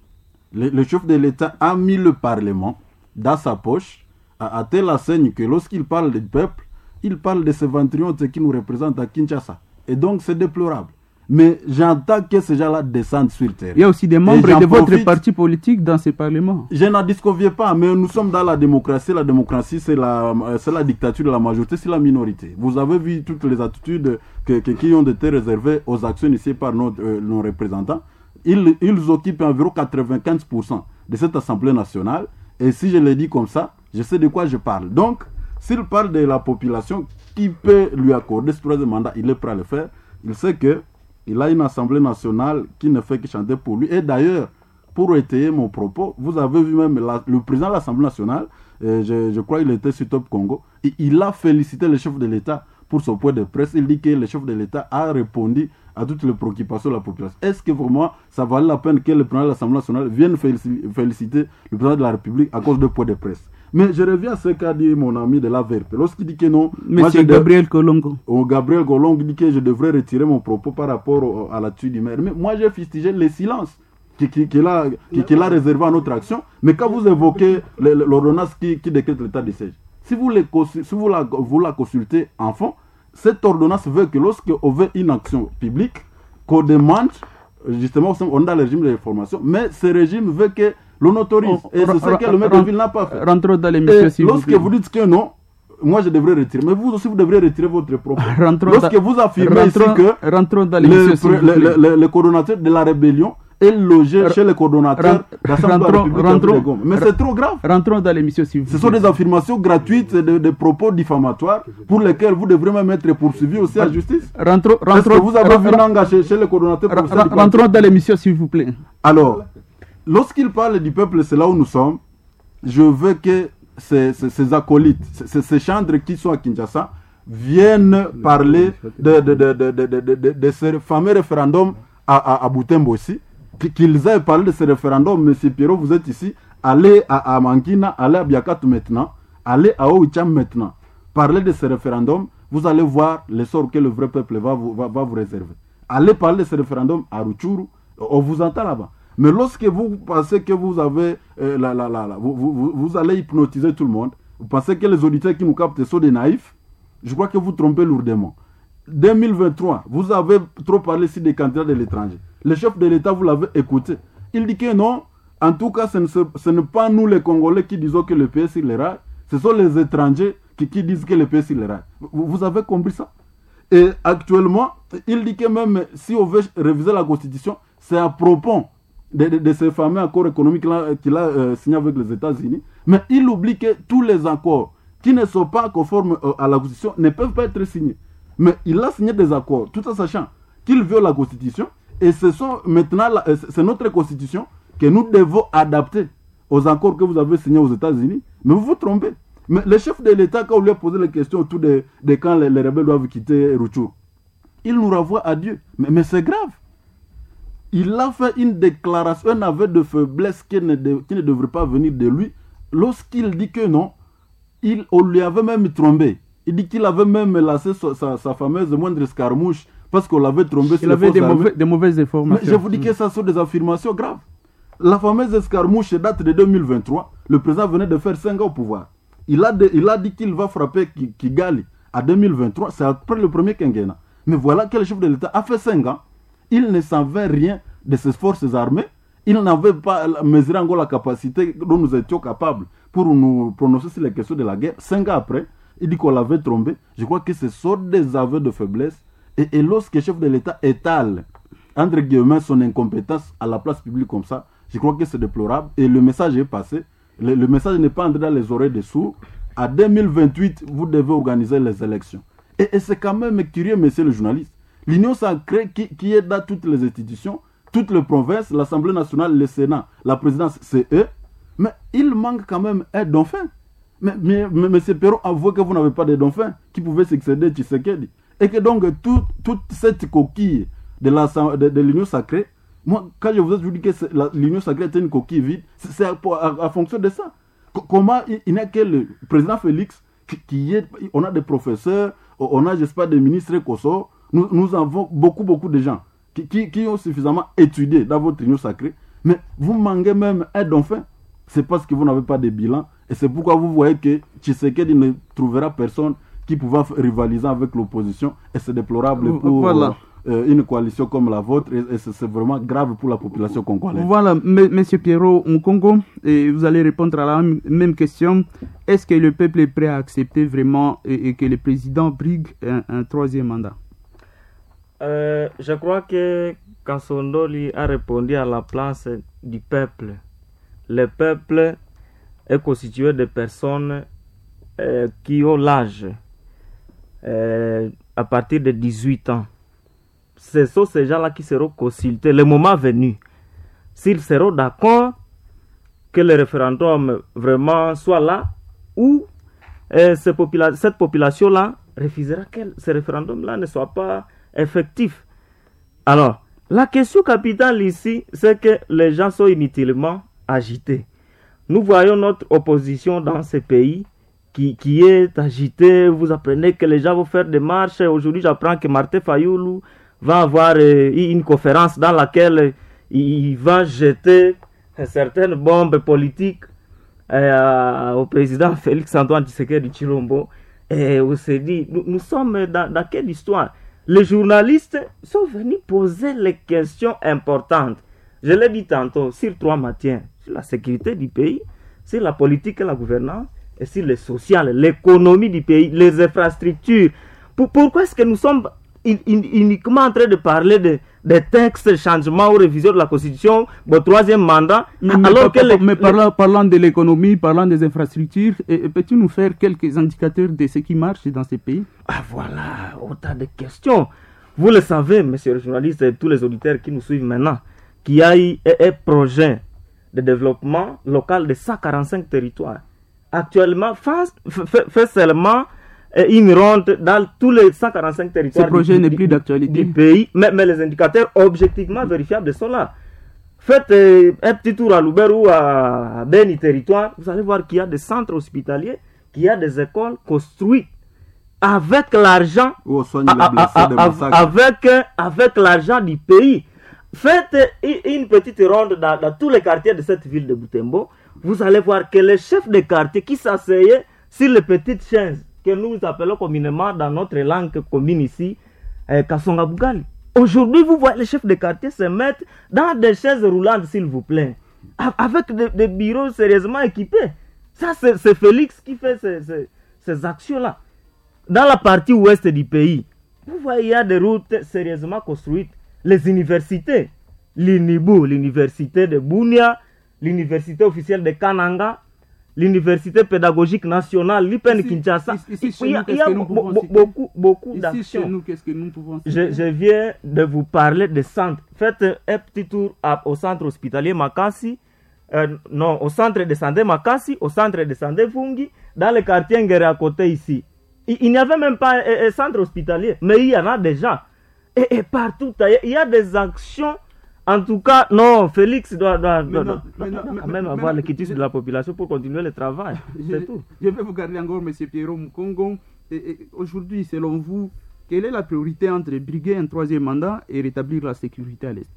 Le, le chef de l'État a mis le Parlement dans sa poche, à, à telle enseigne que lorsqu'il parle du peuple, il parle de ces ventriotes qui nous représentent à Kinshasa. Et donc, c'est déplorable. Mais j'entends que ces gens-là descendent sur terre. Il y a aussi des membres de votre profite, parti politique dans ce Parlement. Je n'en disconviens pas, mais nous sommes dans la démocratie. La démocratie, c'est la, c'est la dictature de la majorité, c'est la minorité. Vous avez vu toutes les attitudes que, que, qui ont été réservées aux actions initiées par nos, euh, nos représentants. Ils, ils occupent environ quatre-vingt-quinze pour cent de cette Assemblée nationale. Et si je le dis comme ça, je sais de quoi je parle. Donc, s'il parle de la population qui peut lui accorder ce troisième mandat, il est prêt à le faire. Il sait qu'il a une Assemblée nationale qui ne fait que chanter pour lui. Et d'ailleurs, pour étayer mon propos, vous avez vu même la, le président de l'Assemblée nationale, euh, je, je crois qu'il était sur Top Congo, et il a félicité le chef de l'État pour son point de presse. Il dit que le chef de l'État a répondu à toutes les préoccupations de la population. Est-ce que vraiment ça valait la peine que le président de l'Assemblée nationale vienne féliciter le président de la République à cause de point de presse? Mais je reviens à ce qu'a dit mon ami de la V R P. Lorsqu'il dit que non... Monsieur Gabriel Kolongo. Oh, Gabriel Kolongo dit que je devrais retirer mon propos par rapport au, à l'attitude du maire. Mais moi, j'ai fustigé le silence qu'il qui, qui a, qui, qui a réservé à notre action. Mais quand vous évoquez l'ordonnance qui, qui décrète l'état de siège, si vous, les, si vous, la, vous la consultez en fond, cette ordonnance veut que lorsqu'on veut une action publique, qu'on demande, justement, on a le régime de formation, mais ce régime veut que l'on autorise. Et c'est ce que le maire de ville n'a pas fait. Rentrons dans l'émission, s'il vous plaît. Lorsque vous dites que non, moi je devrais retirer. Mais vous aussi, vous devrez retirer votre propos. Rentrons Lorsque dans, vous affirmez rentrons, ici que rentrons dans le, le, le, le, le coordonnateur de la rébellion est logé chez le coordonnateur de l'Assemblée républicaine. Mais c'est trop grave. Rentrons dans l'émission, s'il vous plaît. Ce sont des affirmations gratuites, des de propos diffamatoires pour lesquels vous devrez même être poursuivi aussi à justice. Rentrons, rentrons, Est-ce que vous avez vu Nanga chez, chez le coordonnateur? Rentrons dans l'émission, s'il vous plaît. Alors, lorsqu'il parle du peuple, c'est là où nous sommes. Je veux que ces, ces, ces acolytes, ces, ces chantres qui sont à Kinshasa, viennent parler de, de, de, de, de, de, de, de ce fameux référendum à, à, à Butembo aussi. Qu'ils aient parlé de ce référendum, Monsieur Pierrot, vous êtes ici, allez à, à Mangina, allez à Biakatou maintenant, allez à Ouicham maintenant. Parlez de ce référendum, vous allez voir le sort que le vrai peuple va vous, va, va vous réserver. Allez parler de ce référendum à Rutshuru, on vous entend là-bas. Mais lorsque vous pensez que vous avez, euh, la, la, la, la, vous, vous, vous allez hypnotiser tout le monde, vous pensez que les auditeurs qui nous captent sont des naïfs, je crois que vous trompez lourdement. deux mille vingt-trois, vous avez trop parlé ici des candidats de l'étranger. Le chef de l'État, vous l'avez écouté. Il dit que non, en tout cas, ce, ne, ce n'est pas nous les Congolais qui disons que le pays est sur les rails, ce sont les étrangers qui, qui disent que le pays est sur les rails. Vous, vous avez compris ça? Et actuellement, il dit que même si on veut réviser la Constitution, c'est à propos de, de, de ce fameux accord économique qu'il a euh, signé avec les États-Unis. Mais il oublie que tous les accords qui ne sont pas conformes euh, à la Constitution ne peuvent pas être signés. Mais il a signé des accords, tout en sachant qu'il viole la Constitution. Et ce sont maintenant, c'est notre Constitution que nous devons adapter aux accords que vous avez signés aux États-Unis. Mais vous vous trompez. Mais le chef de l'État, quand on lui a posé la question autour de, de quand les, les rebelles doivent quitter Rutshuru, il nous renvoie à Dieu. Mais, mais c'est grave. Il a fait une déclaration, un aveu de faiblesse qui ne, de, qui ne devrait pas venir de lui. Lorsqu'il dit que non, il, on lui avait même trompé. Il dit qu'il avait même lancé sa, sa, sa fameuse moindre escarmouche parce qu'on l'avait trompé sur il avait des, mauvais, des mauvaises informations. Mais je vous dis que ça sont des affirmations graves. La fameuse escarmouche date de deux mille vingt-trois. Le président venait de faire cinq ans au pouvoir. Il a, de, il a dit qu'il va frapper Kigali à deux mille vingt-trois. C'est après le premier quinquennat. Mais voilà que le chef de l'État a fait cinq ans. Il ne savait rien de ses forces armées. ils n'avaient pas mesuré encore la capacité dont nous étions capables pour nous prononcer sur les questions de la guerre. Cinq ans après, il dit qu'on l'avait trompé. Je crois que ce sont des aveux de faiblesse. Et, et lorsque le chef de l'État étale, entre guillemets, son incompétence à la place publique comme ça, je crois que c'est déplorable. Et le message est passé. Le, le message n'est pas entré dans les oreilles des sourds. À deux mille vingt-huit, vous devez organiser les élections. Et, et c'est quand même curieux, monsieur le journaliste. L'Union sacrée qui, qui est dans toutes les institutions, toutes les provinces, l'Assemblée nationale, le Sénat, la présidence, c'est eux. Mais il manque quand même un dauphin. Mais, mais, mais M. Perron avoue que vous n'avez pas de dauphin qui pouvait succéder à Tshisekedi. Et que donc, tout, toute cette coquille de, la, de, de l'Union sacrée, moi, quand je vous ai dit que la, l'Union sacrée était une coquille vide, c'est, c'est à, à, à fonction de ça. C- comment il, il n'y a que le président Félix qui, qui est. On a des professeurs, on a, j'espère, des ministres Koso. Nous, nous avons beaucoup, beaucoup de gens qui, qui, qui ont suffisamment étudié dans votre Union sacrée. Mais vous manquez même un dauphin. C'est parce que vous n'avez pas de bilan. Et c'est pourquoi vous voyez que Tshisekedi ne trouvera personne qui pourra rivaliser avec l'opposition. Et c'est déplorable pour voilà. euh, une coalition comme la vôtre. Et, et c'est, c'est vraiment grave pour la population congolaise. Voilà, M. Monsieur Pierrot Mukongo, et vous allez répondre à la même question. Est-ce que le peuple est prêt à accepter vraiment et, et que le président brigue un, un troisième mandat? euh, Je crois que Kassondoli a répondu à la place du peuple. Le peuple est constitué de personnes euh, qui ont l'âge euh, à partir de dix-huit ans. Ce sont ces gens-là qui seront consultés le moment venu. S'ils seront d'accord que le référendum vraiment soit là, ou euh, ce popula- cette population-là refusera que ce référendum-là ne soit pas effectif. Alors, la question capitale ici, c'est que les gens sont inutilement agité. Nous voyons notre opposition dans ce pays qui, qui est agitée. Vous apprenez que les gens vont faire des marches. Aujourd'hui, j'apprends que Martin Fayoulou va avoir euh, une conférence dans laquelle euh, il va jeter euh, certaines bombes politiques euh, au président Félix-Antoine Tshisekedi Tshilombo. Et on s'est dit, nous, nous sommes dans, dans quelle histoire? Les journalistes sont venus poser les questions importantes. Je l'ai dit tantôt, sur trois matières. Sur la sécurité du pays, sur la politique et la gouvernance, et sur le social, l'économie du pays, les infrastructures. Pour, pourquoi est-ce que nous sommes in, in, uniquement en train de parler de, de textes, changements ou révision de la Constitution, le troisième mandat, mais, alors mais, que... Les, mais les... Parlant, parlant de l'économie, parlant des infrastructures, et, et peux-tu nous faire quelques indicateurs de ce qui marche dans ces pays? Ah voilà, autant de questions. Vous le savez, monsieur le journaliste et tous les auditeurs qui nous suivent maintenant, qu'il y a eu un projet de développement local de cent quarante-cinq territoires. Actuellement, fait, fait, fait seulement une ronde dans tous les cent quarante-cinq territoires. Ce projet du, n'est du, plus d'actualité. Du pays, mais, mais les indicateurs objectivement vérifiables sont là. Faites euh, un petit tour à Louber ou à, à Beni territoire, vous allez voir qu'il y a des centres hospitaliers, qu'il y a des écoles construites avec l'argent, oh, a, a, a, a, avec, avec l'argent du pays. Faites une petite ronde dans, dans tous les quartiers de cette ville de Butembo. Vous allez voir que les chefs de quartier qui s'asseyaient sur les petites chaises que nous appelons communément dans notre langue commune ici, eh, Kasonga Bugali. Aujourd'hui, vous voyez les chefs de quartier se mettre dans des chaises roulantes, s'il vous plaît, avec des, des bureaux sérieusement équipés. Ça, c'est, c'est Félix qui fait ces, ces, ces actions-là. Dans la partie ouest du pays, vous voyez, il y a des routes sérieusement construites. Les universités, l'Inibu, l'université de Bunia, l'université officielle de Kananga, l'université pédagogique nationale, l'I P E N Kinshasa. Ici, il y a, il y a bo- bo- beaucoup, beaucoup ici, d'actions. Chez nous, qu'est-ce que nous pouvons je, je viens de vous parler des centres. Faites un petit tour à, au centre hospitalier Makassi, euh, non, au centre de santé Makassi, au centre de santé Fungi, dans le quartier Ngere à côté ici. Il, il n'y avait même pas un, un centre hospitalier, mais il y en a déjà. Et, et partout, il y a des actions. En tout cas, non, Félix doit, doit, doit, doit, doit, doit quand même avoir le quitus de la population pour continuer le travail. C'est je, tout. Je vais vous garder encore, M. Pierrot Mukongo. Et, et aujourd'hui, selon vous, quelle est la priorité entre briguer un troisième mandat et rétablir la sécurité à l'Est?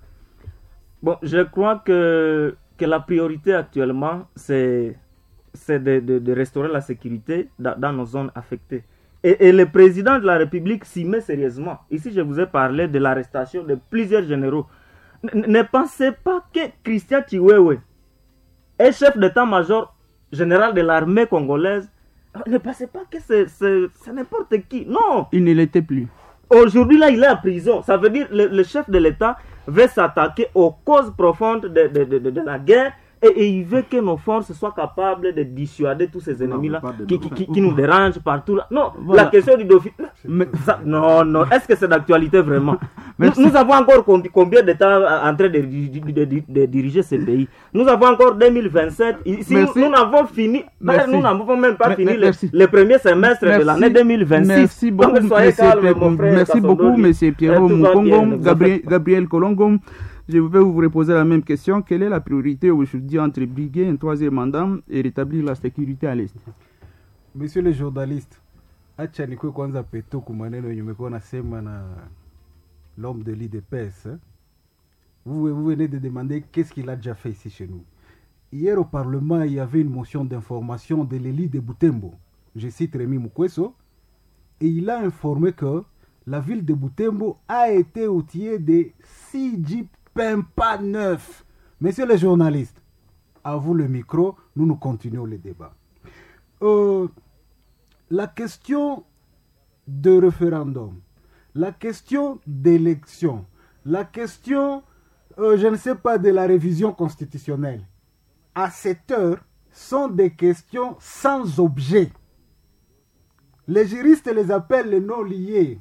Bon, je crois que, que la priorité actuellement, c'est, c'est de, de, de restaurer la sécurité dans, dans nos zones affectées. Et, et le président de la République s'y met sérieusement. Ici, je vous ai parlé de l'arrestation de plusieurs généraux. N- ne pensez pas que Christian Chiwewe est chef d'état-major général de l'armée congolaise. Ne pensez pas que c'est, c'est, c'est n'importe qui. Non. Il ne l'était plus. Aujourd'hui, là, il est en prison. Ça veut dire que le, le chef de l'État veut s'attaquer aux causes profondes de, de, de, de, de la guerre et, et il veut que nos forces soient capables de dissuader tous ces ennemis-là qui, qui, qui, qui nous dérangent partout. Là. Non, voilà. La question du dauphin. Mais, ça, non, non. Est-ce que c'est d'actualité vraiment? nous, nous avons encore combien d'États en train de, de, de, de, de diriger ce pays? Nous avons encore deux mille vingt-sept. Ici, nous, nous n'avons fini, merci. Nous n'avons même pas fini le, le premier semestre merci. de l'année deux mille vingt-six. Merci beaucoup, Donc, soyez calme, mon frère. Merci beaucoup, M. Pierrot Mukongo, Gabriel, Gabriel Kolongo. Je vais vous reposer la même question. Quelle est la priorité aujourd'hui entre briguer un troisième mandat et rétablir la sécurité à l'Est? Monsieur le journaliste, acha nikwe kwanza peto kumaneno yenye umekuwa nasema na l'homme de l'I D P S. Vous, vous venez de demander qu'est-ce qu'il a déjà fait ici chez nous. Hier au Parlement, il y avait une motion d'information de l'élite de Butembo. Je cite Rémi Mukweso. Et il a informé que la ville de Butembo a été outillée de six jeeps Pempa neuf. Messieurs les journalistes, à vous le micro, nous nous continuons le débat. Euh, la question de référendum, la question d'élection, la question, euh, je ne sais pas, de la révision constitutionnelle, à cette heure, sont des questions sans objet. Les juristes les appellent les non liés.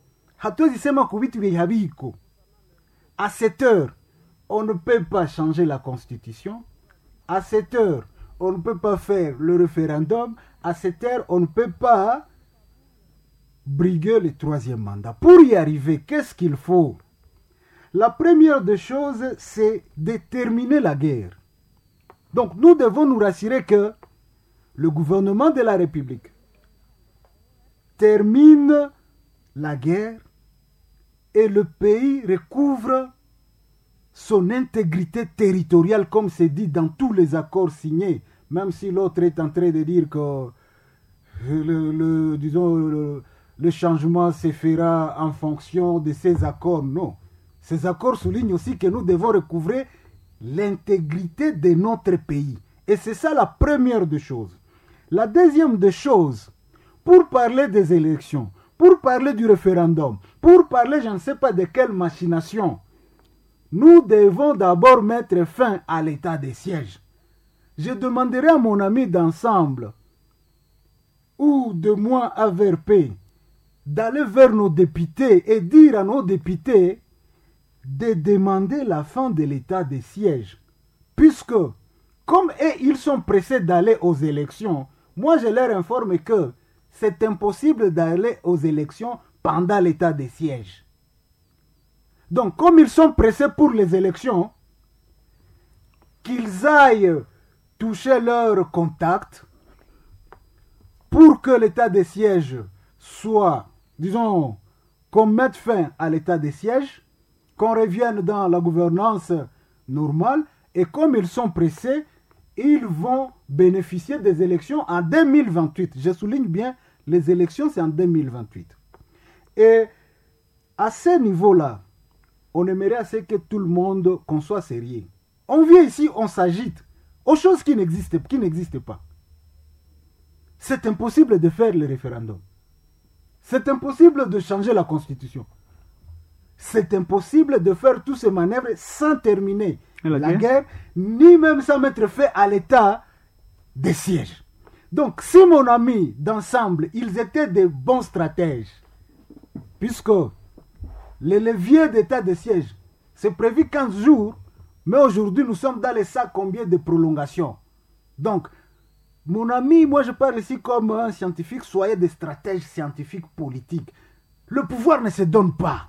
À cette heure, on ne peut pas changer la constitution. À cette heure, on ne peut pas faire le référendum. À cette heure, on ne peut pas briguer le troisième mandat. Pour y arriver, qu'est-ce qu'il faut? La première des choses, c'est de terminer la guerre. Donc, nous devons nous rassurer que le gouvernement de la République termine la guerre et le pays recouvre son intégrité territoriale, comme c'est dit dans tous les accords signés, même si l'autre est en train de dire que le, le, disons, le, le changement se fera en fonction de ces accords. Non. Ces accords soulignent aussi que nous devons recouvrer l'intégrité de notre pays. Et c'est ça la première des choses. La deuxième des choses, pour parler des élections, pour parler du référendum, pour parler je ne sais pas de quelle machination, nous devons d'abord mettre fin à l'état de siège. Je demanderai à mon ami d'ensemble ou de moi à V R P d'aller vers nos députés et dire à nos députés de demander la fin de l'état de siège. Puisque, comme eux, ils sont pressés d'aller aux élections, moi je leur informe que c'est impossible d'aller aux élections pendant l'état de siège. Donc, comme ils sont pressés pour les élections, qu'ils aillent toucher leurs contacts pour que l'état de siège soit, disons, qu'on mette fin à l'état de siège, qu'on revienne dans la gouvernance normale, et comme ils sont pressés, ils vont bénéficier des élections en deux mille vingt-huit. Je souligne bien, les élections, c'est en deux mille vingt-huit. Et à ce niveau-là, on aimerait assez que tout le monde, qu'on soit sérieux. On vient ici, on s'agite aux choses qui n'existent, qui n'existent pas. C'est impossible de faire le référendum. C'est impossible de changer la constitution. C'est impossible de faire tous ces manœuvres sans terminer la, la guerre, guerre, ni même sans mettre fin à l'état de siège. Donc, si mon ami d'ensemble, ils étaient des bons stratèges, puisque les leviers d'état de siège, c'est prévu quinze jours, mais aujourd'hui, nous sommes dans les sacs combien de prolongation. Donc, mon ami, moi je parle ici comme un scientifique, soyez des stratèges scientifiques politiques. Le pouvoir ne se donne pas.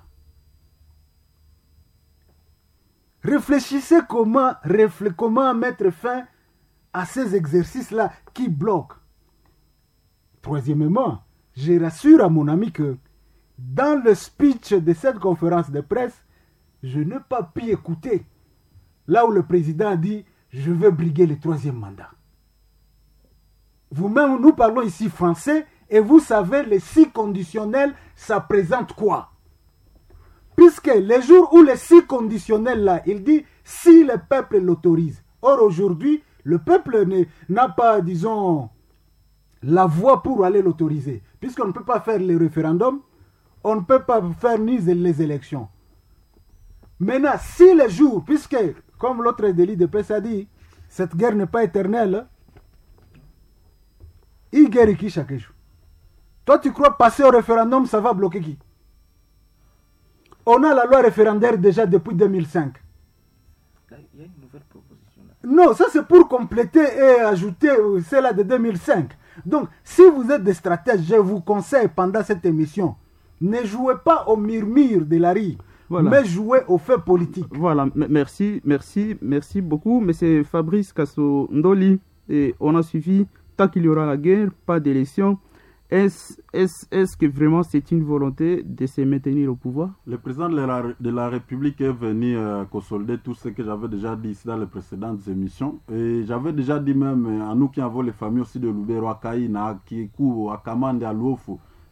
Réfléchissez comment, réfl- comment mettre fin à ces exercices-là qui bloquent. Troisièmement, je rassure à mon ami que dans le speech de cette conférence de presse, je n'ai pas pu écouter là où le président dit « Je veux briguer le troisième mandat ». Vous-même, nous parlons ici français et vous savez, les six conditionnels, ça présente quoi? puisque les jours où les si conditionnels là, il dit si le peuple l'autorise. Or aujourd'hui, le peuple n'a pas, disons, la voie pour aller l'autoriser. Puisqu'on ne peut pas faire les référendums, on ne peut pas faire ni les élections. Maintenant, si les jours, puisque, comme l'autre délit de presse a dit, cette guerre n'est pas éternelle, il guerre qui chaque jour. Toi, tu crois passer au référendum, ça va bloquer qui? On a la loi référendaire déjà depuis deux mille cinq. Il y a une nouvelle proposition là. Non, ça c'est pour compléter et ajouter celle-là de deux mille cinq. Donc, si vous êtes des stratèges, je vous conseille pendant cette émission, ne jouez pas au murmure de la rue, voilà. Mais jouez aux faits politiques. Voilà, M- merci, merci, merci beaucoup. Mais c'est Fabrice Kasso-Ndoli et on a suivi, tant qu'il y aura la guerre, pas d'élection. Est-ce, est-ce, est-ce que vraiment c'est une volonté de se maintenir au pouvoir? Le président de la, de la République est venu euh, consolider tout ce que j'avais déjà dit ici dans les précédentes émissions. Et j'avais déjà dit même euh, à nous qui avons les familles aussi de Lubero, à Kaïna, à Kikou, à Kamande, à Luofu,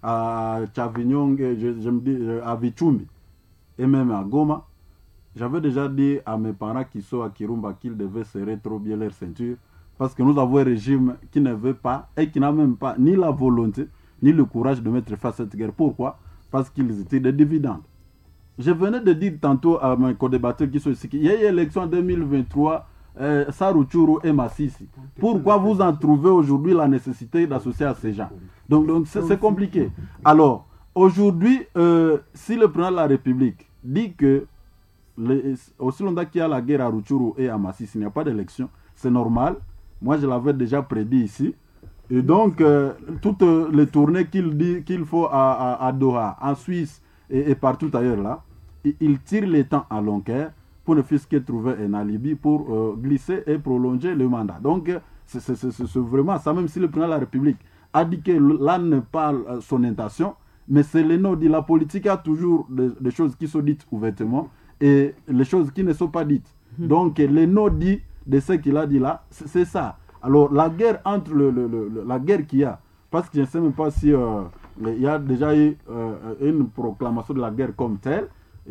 à Chavignong, je, je me dis, à Vichumbi et même à Goma. J'avais déjà dit à mes parents qui sont à Kirumba qu'ils devaient serrer trop bien leur ceinture. Parce que nous avons un régime qui ne veut pas et qui n'a même pas ni la volonté ni le courage de mettre fin à cette guerre. Pourquoi? Parce qu'ils étaient des dividendes. Je venais de dire tantôt à mes co-débatteurs qui sont ici qu'il y a eu l'élection en deux mille vingt-trois, euh, Saruchuru et Massisi. Pourquoi vous en trouvez aujourd'hui la nécessité d'associer à ces gens? Donc, donc c'est, c'est compliqué. Alors, aujourd'hui, euh, si le président de la République dit que les, aussi longtemps qu'il y a la guerre à Rutshuru et à Massisi, il n'y a pas d'élection, c'est normal. Moi, je l'avais déjà prédit ici. Et donc, euh, toutes euh, les tournées qu'il dit qu'il faut à, à, à Doha, en Suisse et, et partout ailleurs là, il, il tire les temps à longueur pour ne fût-ce que trouver un alibi pour euh, glisser et prolonger le mandat. Donc, c'est, c'est, c'est, c'est vraiment ça, même si le président de la République a dit que là n'est pas euh, son intention, mais c'est le nom dit. La politique a toujours des, des choses qui sont dites ouvertement et les choses qui ne sont pas dites. Mmh. Donc, les noms dits de ce qu'il a dit là, c'est, c'est ça. Alors, la guerre entre le, le, le, la guerre qu'il y a, parce que je ne sais même pas si euh, il y a déjà eu euh, une proclamation de la guerre comme telle,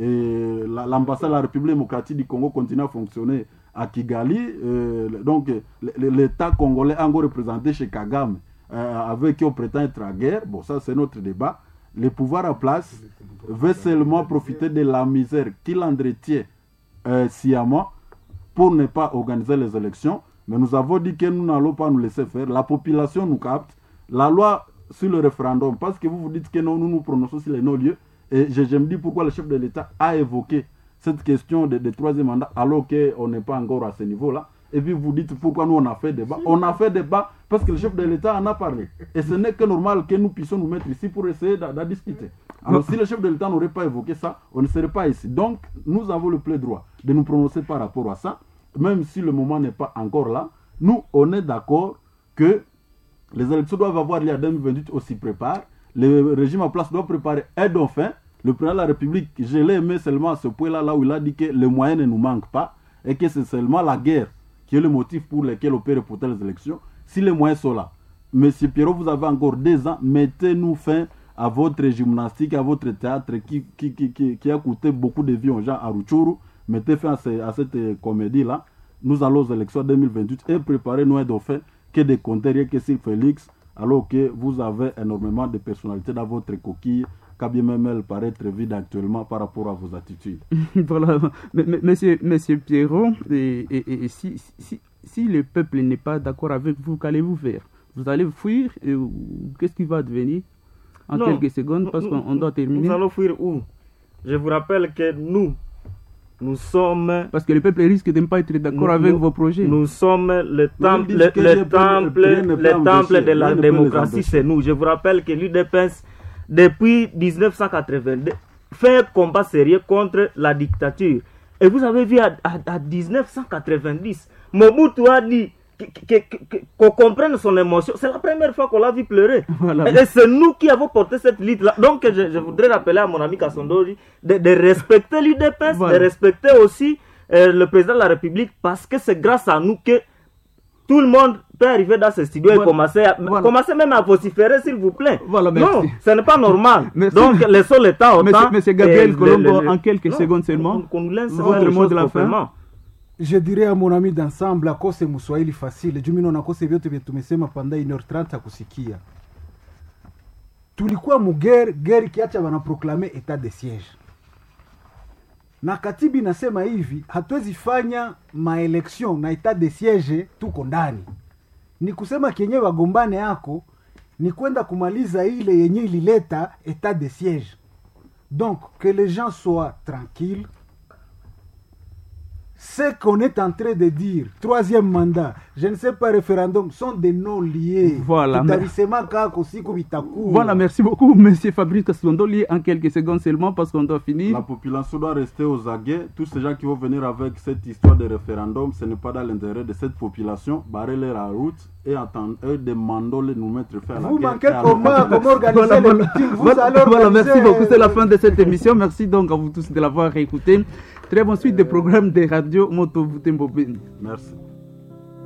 et la, l'ambassade de la République démocratique du Congo continue à fonctionner à Kigali, euh, donc l'État congolais a encore représenté chez Kagame, euh, avec qui on prétend être à guerre. Bon, ça c'est notre débat. Le pouvoir en place veut seulement profiter de la misère qu'il entretient euh, sciemment pour ne pas organiser les élections. Mais nous avons dit que nous n'allons pas nous laisser faire. La population nous capte. La loi sur le référendum, parce que vous vous dites que non, nous nous prononçons sur les non-lieux. Et je, je me dis pourquoi le chef de l'État a évoqué cette question de, de troisième mandat alors qu'on n'est pas encore à ce niveau-là. Et puis vous dites pourquoi nous on a fait débat. On a fait débat parce que le chef de l'État en a parlé. Et ce n'est que normal que nous puissions nous mettre ici pour essayer de, de discuter. Alors si le chef de l'État n'aurait pas évoqué ça, on ne serait pas ici. Donc nous avons le plein droit de nous prononcer par rapport à ça. Même si le moment n'est pas encore là, nous, on est d'accord que les élections doivent avoir lieu en deux mille vingt-huit, on s'y prépare. Le régime en place doit préparer un dauphin. Le président de la République, je l'ai aimé seulement à ce point-là, là où il a dit que les moyens ne nous manquent pas et que c'est seulement la guerre qui est le motif pour lequel on peut reporter les élections. Si les moyens sont là, Monsieur Pierrot, vous avez encore deux ans, mettez-nous fin à votre gymnastique, à votre théâtre qui, qui, qui, qui, qui a coûté beaucoup de vies aux gens à Rutshuru. Mettez fin à, ce, à cette euh, comédie-là. Nous allons aux élections deux mille vingt-huit et préparez-nous un dauphin que de compter rien que sur Félix, alors que vous avez énormément de personnalités dans votre coquille, quand bien même elle paraît très vide actuellement par rapport à vos attitudes. Voilà, mais, mais, monsieur, monsieur Pierrot, et, et, et si, si, si le peuple n'est pas d'accord avec vous, qu'allez-vous faire? Vous allez fuir et, ou, qu'est-ce qui va advenir en non, quelques secondes parce nous, qu'on doit terminer? Nous allons fuir où? Je vous rappelle que nous, nous sommes... Parce que le peuple risque de ne pas être d'accord nous, avec nous, vos projets. Nous sommes le temple, le, le temple, le temple de la démocratie, c'est nous. Je vous rappelle que l'U D P S, depuis dix-neuf cent quatre-vingt-deux, fait un combat sérieux contre la dictature. Et vous avez vu à, à, à dix-neuf cent quatre-vingt-dix, Mobutu a dit qu'on comprenne son émotion. C'est la première fois qu'on l'a vu pleurer. Voilà. Et c'est nous qui avons porté cette lutte-là. Donc je, je voudrais rappeler à mon ami Kassondori de, de respecter l'U D P S, voilà. De respecter aussi euh, le président de la République, parce que c'est grâce à nous que tout le monde peut arriver dans ce studio Voilà. et commencer, à, Voilà. commencer même à vociférer, s'il vous plaît. Voilà, merci. Non, ce n'est pas normal. Merci. Donc, laissons le temps au Monsieur, temps. monsieur Gabriel et Colombo, le- le- en quelques non, secondes seulement, qu'on- qu'on nous laisse votre faire les mot de choses la fin. proprement. Je dirais à mon ami d'ensemble akose Mswahili fasile juu mimi naona kose vyote vya tumesema panda une heure trente kusikia. Tulikuwa mugere geri kiacha wanaproklame etat de siege, na katibi nasema hivi, hatuwezi fanya maelection na etat de siege tuko ndani. Ni kusema kenye wagombane yako ni kwenda kumaliza ile yenye ilileta etat de siege. Donc que les gens soient tranquilles. Ce qu'on est en train de dire, troisième mandat, je ne sais pas, référendum, sont des noms liés. Voilà, mais- Tutavisema kako siku vitakuwa. Voilà, merci beaucoup, monsieur Fabrice Kasondoli. En quelques secondes seulement, parce qu'on doit finir. La population doit rester aux aguets. Tous ces gens qui vont venir avec cette histoire de référendum, ce n'est pas dans l'intérêt de cette population. Barrer la route et attendre, et demandons-les nous mettre faire la Vous guerre. manquez Et alors- comment, comment organiser Voilà, les voilà. meetings. Vous Voilà, allez voilà, organiser- merci beaucoup. C'est la fin de cette émission. Merci donc à vous tous de l'avoir écouté. Très bonne suite des programmes de Radio Moto Butembo Beni. Merci.